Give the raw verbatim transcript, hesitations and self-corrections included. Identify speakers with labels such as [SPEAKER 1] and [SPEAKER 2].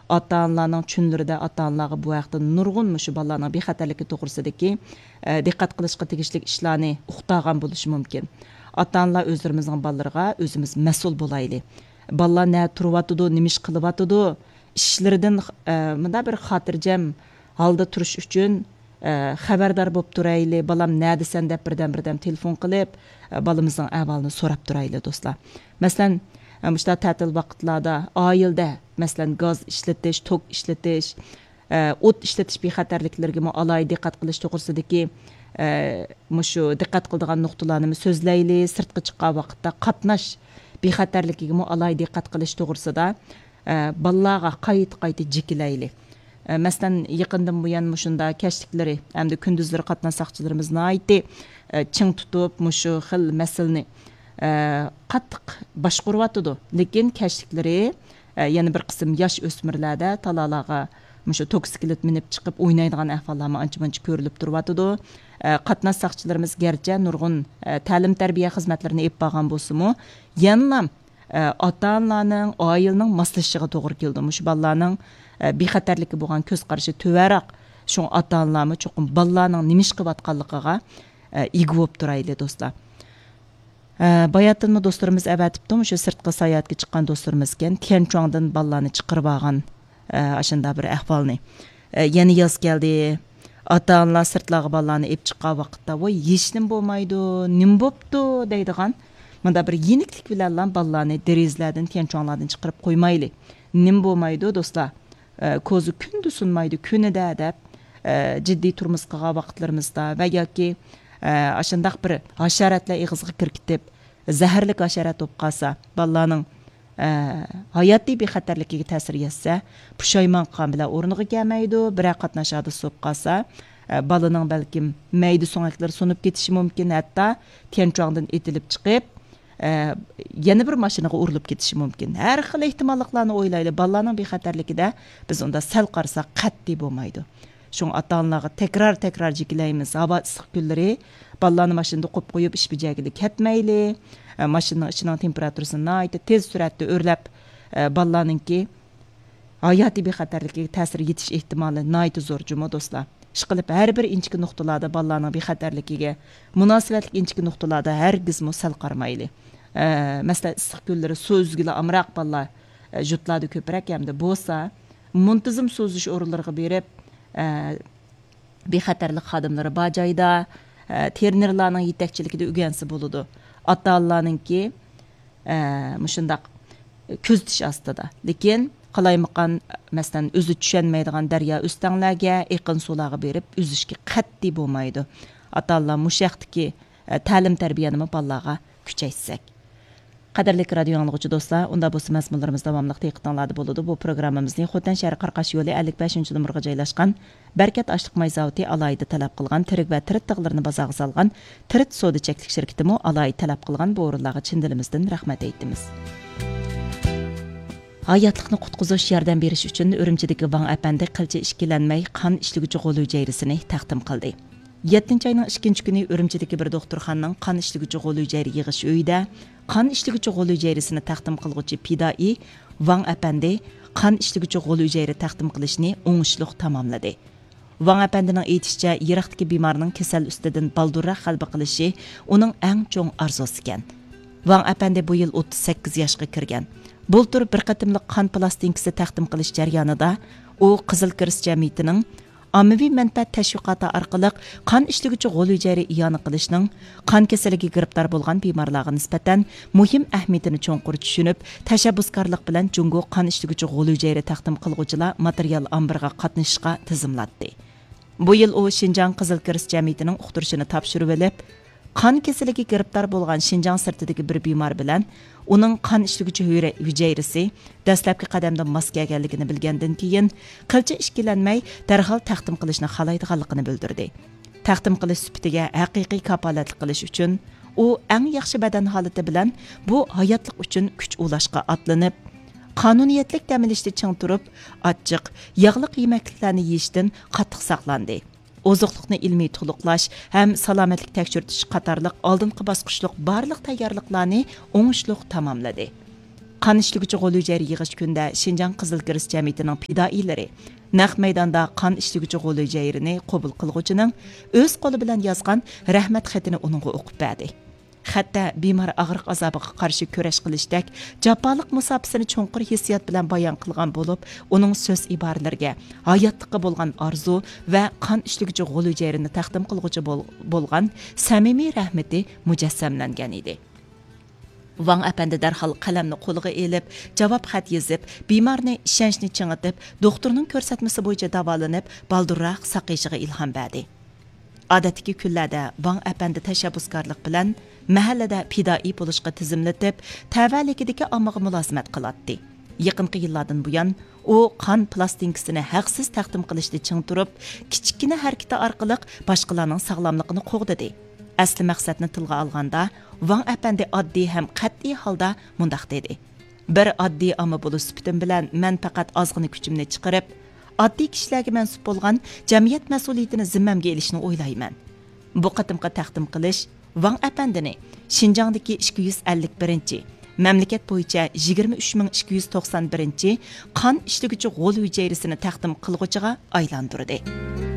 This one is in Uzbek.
[SPEAKER 1] ата-аналарның чүнләрендә ата-аналарга бу вакытта нургын мушу балаларның бехатерлigi to'g'risidagi diqqat qilishga tegishli ishlarni uqtagan bo'lishi mumkin. Ата-аналар o'zlarimizning bolalarga o'zimiz mas'ul bo'laylik. Balalar nä turyaptidi, nima ish qilyaptidi, ishlaridan menda bir xotirjam holda turish uchun xabardor bo'lib turaylik. Balam nä desan deb birdan-birdan telefon qilib, balamizning ahvolini so'rab turaylik do'stlar. Masalan, Müşta tətil vaqtlarda, ayılda, məsələn, gaz işletiş, tok işletiş, ot işletiş bexatarliklarga alay diqqat qilish to'g'risidagi mushu diqqat qiladigan nuqtalarni so'zlayli, sirtqa chiqqan vaqtda qatnash bexatarligiga alay diqqat qilish to'g'risida balalarga qayt-qayt jikilayli. Məsələn, yaqindan buyan mushunda kashliklari, hamda kunduzlari qatnashchilarimizni aytdi, ching tutib, mushu xil masalani qattiq boshqaryapti. Lekin kashliklari yana bir qism yosh o'smirlarda talalarga mushu toksiklit minib chiqib o'ynaydigan ahvollar ancha-muncha ko'rilib turyapti. Qatnash saqchilarimiz garchi nurg'un ta'lim tarbiya xizmatlarini olib borgan bo'lsa-mu, yana ota-onalarning, oilaning moslashishiga to'g'ri keldi. Mushu bolalarning bexatarligi bo'lgan ko'z qarashi to'varoq, shu ota-onalarmi cho'qim bolalarning nima ish qilayotganligiga ega bo'lib turayli do'stlar. Bayatınmı dostlarımız əvətibdim, şu sırtqı sayatga chiqqan dostlarımız ken, Tianchuangdan balalarni chiqirib algan aşında bir ahvalni. Yeni yaz geldi, ata-onalar sırtlarga balalarni ep chiqqan vaqtda, voy yechnim bo'lmaydi, nim bo'pti deydigan. Munda bir yeniklik bilan balalarni derizlardan, Tianchuanglardan chiqirib qo'ymayli. Nim bo'lmaydi do'stlar. Ko'zi kundi sunmaydi, kunida deb jiddiy turmush qilgan vaqtlarimizda va yoki aşındaq bir haşaratlar ig'izga kirkitib, zaharlik haşarat bo'lib qolsa, balalarning hayotiy bexatarligiga ta'sir yetsa, pushaymon qon bilan o'rniga kelmaydi, bir qatnashadi bo'lib qolsa, balaning balkim mayda so'ngaklari sunib ketishi mumkin, hatto Tianchuangdan etilib chiqib, yana bir mashinaga urilib ketishi mumkin. Har xil ehtimollarni o'ylaylik, balalarning bexatarligida biz unda sal qarasak qat'iy bo'lmaydi. Şun ata-onalarga tekrar-tekrar jikilaymiz. Hava issiq kunlari balalarni mashinada qo'yib qo'yib ish bijagilik ketmayli. Mashinaning ichining temperaturasini aytib tez suratda o'rlab balalarningki hayotiy bexatarligiga ta'sir yetish ehtimoli nayt zo'r juma do'stlar. Ish qilib har bir inchki nuqtalarda balalarning bexatarligiga munosabatli inchki nuqtalarda hargiz sal qarmayli. Masalan, issiq kunlari suv uzgili amroq balalar jutlarda ko'proq hamda bo'lsa, muntazam suv uzish o'rinlariga berib bexatarlik xodimlari bor joyda ternerlarning yetakchiligida o'rgansa bo'ladi. Ota-onalarningki mushundaq ko'zitish ostida. Lekin qalaymaqan masalan o'zi tushunmaydigan daryo o'stanglarga yaqin suvlarga berib uzishga qat'iy bo'lmaydi. Ota-onalar mushaqdiki ta'lim tarbiyani bolalarga kuchaytsak. Qadrli radio anglag'uchi do'stlar, unda bu mazmunlarimiz davomli diqqatingizda bo'ladi. Bu programmamizning Xotan shahri Qarqash yo'li ellik beshinchi nomerga joylashgan Barkat ashliq mayzavati alayda talab qilgan tirik va tirit tig'larini bozog'iga solgan Tirit soda cheklik shirkatimi alay talab qilgan bu o'rinlarga chin dilimizdan rahmat aytamiz. Hayotlikni qutqizish yordam berish uchun Urumchidagi Van apandi qilcha ishkilanmay qon ishliguvchi g'o'l hujayrasini taqdim qildi. yettinchi ayning ikkinchi kuni Urumchidagi bir doktorxonaning qon ishliguvchi g'o'l hujayra yig'ish uyida qon ishliguvchi g'o'l hujayrasini taqdim qilguvchi Pidoi Van apandi qon ishliguvchi g'o'l hujayra taqdim qilishni o'ngishliq tamomladi. Van apandining aytishicha, yiroqdagi bemorning kasal ustidan baldurroq g'alaba qilishi uning eng cho'ng orzusi ekan. Van apandi bu yil o'ttiz sakkiz yoshga kirgan. Bultur bir qatimliq qon plastinkasi taqdim qilish jarayonida u Qizil Kirist jamiyatining ommaviy manfaat tashviqoti orqali qon ishliguvchi g'o'l hujayra iyona qilishning qon kasaliga giribdor bo'lgan bemorlarga nisbatan muhim ahamiyatini cho'nqur tushunib, tashabbuskorlik bilan Jungo qon ishliguvchi g'o'l hujayra taqdim qilguvchilar material ombirga qatnashishga tizimlatdi. Bu yil u Xinjiang Qizil Kirist jamiyatining uqtirishini topshirib olib, qon kasaliga giribdor bo'lgan Xinjiang sirtidagi bir bemor bilan uning qon ishliguvchi hujayrasi dastlabki qadamda mos kelganligini bilgandan keyin qilcha ishkilanmay darhol taqdim qilishni xohlaydiganligini bildirdi. Taqdim qilish sifatiga haqiqiy kapolatlik qilish uchun u eng yaxshi badan holati bilan bu hayotlik uchun kuch ulashga atlanib, qonuniyatlik ta'minlashda ching turib, achchiq, yog'li yemaklarni yeyishdan qattiq saqlandi. Ozuqliqni ilmiy to'liqlash ham salomatlik tekshirtish qatorliq oldingi bosqichliq barliq tayyorliklarni o'ngishliq tamomladi. Qan işlügücü qo'l hücayra yig'ish kunda Şinjan Qizil Kirist jamiyatining fidoilari naq maydonda qon ishliguvchi qo'l hujayrini qabul qilg'uchining o'z qo'li bilan yozgan rahmat xatini uningga o'qib berdi. Xatda bemor og'riq azobiga qarshi kurash qilishdek jafoliq musofasini cho'nqur hissiyot bilan bayon qilgan bo'lib, uning so'z iboralariga hayotlikqa bo'lgan orzu va qon ishliguvchi qo'l hujayrini taqdim qilg'uchi bo'lgan samimiy rahmati mujassamlangan edi. Wang apandi darhol qalamni qo'liga elib, javob xat yozib, bemorni ishonchni ching'itib, doktorning ko'rsatmasi bo'yicha davolanib, baldurroq saqayishiga ilhom berdi. Odatdagi kunlarda Wang apandi tashabbuskorlik bilan mahallada fidoi bo'lishga tizimlatib, tavallikidagi ommaga mulozimat qiladi. Yaqinqi yillardan buyon u qon plastinkasini haqsiz taqdim qilishda ching turib, kichkina harakati orqali boshqalarning sog'lomligini qo'g'didi. Asli maqsadni tilga olganda, Wang apandi oddiy ham qat'iy holda mundaq dedi. Bir oddiy amma bo'lish sifatim bilan men faqat ozg'ina kuchimni chiqarib, oddiy kishilarga mansub bo'lgan jamiyat mas'uliyatini zimmamga olishni o'ylayman. Bu qatimqa taqdim qilish Wang apandini Xinjiangdagi ikki yuz ellik birinchi mamlakat bo'yicha yigirma uch ming ikki yuz to'qson birinchi qon ishliguvchi qo'l hujayrasini taqdim qilg'uchiga aylantirdi.